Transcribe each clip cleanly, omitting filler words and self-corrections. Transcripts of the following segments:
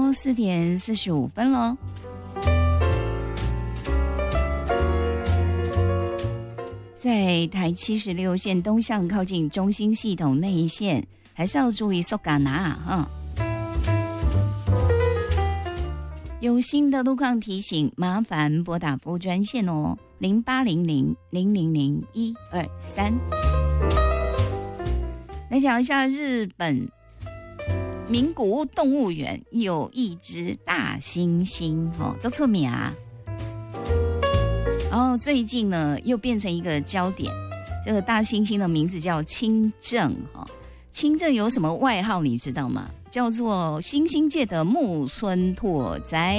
喽，4:45咯。在台76线东向靠近中心系统那一线，还是要注意速嘎拿哈。有新的路况提醒，麻烦拨打服务专线哦，0800-000-123。来讲一下日本名古屋动物园有一只大猩猩哦，这出名啊。然后最近呢，又变成一个焦点。这个大猩猩的名字叫清正哈。清正有什么外号你知道吗？叫做猩猩界的木村拓哉。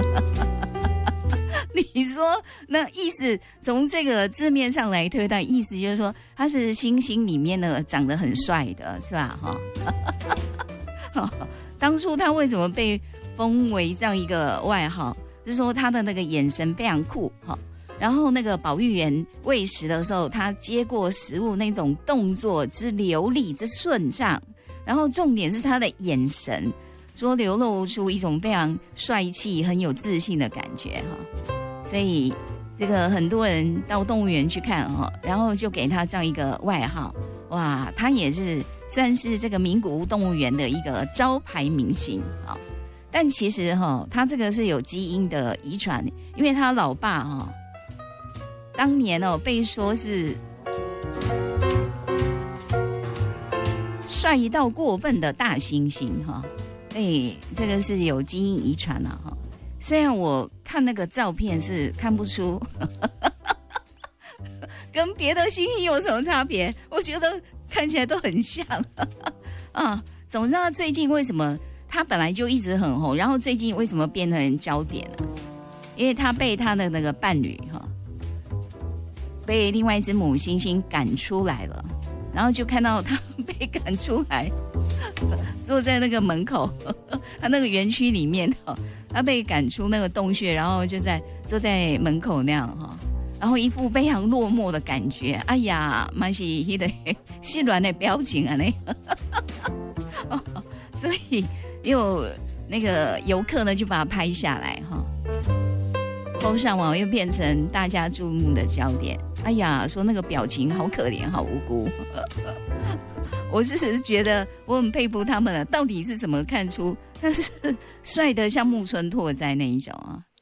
你说那意思从这个字面上来推断，意思就是说他是猩猩里面的长得很帅的，是吧？哈，当初他为什么被封为这样一个外号？就是说他的那个眼神非常酷哈。然后那个保育员喂食的时候，他接过食物那种动作之流利之顺畅，然后重点是他的眼神，说流露出一种非常帅气、很有自信的感觉哈。所以这个很多人到动物园去看哈，然后就给他这样一个外号，哇，他也是算是这个名古屋动物园的一个招牌明星啊。但其实哈，他这个是有基因的遗传，因为他老爸哈。当年被说是帅到过分的大猩猩哈，这个是有基因遗传啊哈。虽然我看那个照片是看不出跟别的猩猩有什么差别，我觉得看起来都很像啊。总之他最近为什么他本来就一直很红，然后最近为什么变成焦点了？因为他被他的那个伴侣哈。被另外一只母猩猩赶出来了，然后就看到他被赶出来，坐在那个门口，他那个园区里面，他被赶出那个洞穴，然后就坐在门口那样哈，然后一副非常落寞的感觉。哎呀，蛮是那个细软的表情啊，所以有那个游客呢就把它拍下来哈。PO上网又变成大家注目的焦点。哎呀，说那个表情好可怜，好无辜。我是觉得我很佩服他们了，到底是怎么看出他是帅的像木村拓哉那一种啊？